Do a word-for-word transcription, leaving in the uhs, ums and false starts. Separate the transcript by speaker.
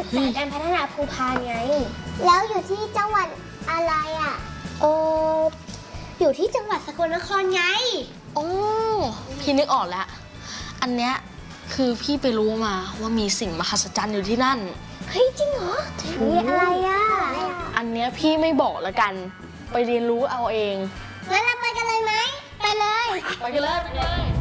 Speaker 1: ษาการพัฒนาภูพานไงแล้วอยู่ที่จังหวัดอะไรอ่ะเอออยู่ที่จังหวัดสกลนครไง
Speaker 2: โอ้พี่นึกออกแล้วอันเนี้ยคือพี่ไปรู้มาว่ามีสิ่งมหัศจรรย์อยู่ที่นั่น
Speaker 1: เฮ้ยจริงเหรอมีอะไรอ่ะ
Speaker 2: อันเนี้ยพี่ไม่บอกแล้วกันไปเรียนรู้เอาเอง
Speaker 1: งั้นเราไปกันเลยไหมไปเลย
Speaker 2: ไปกันเลยไปเลย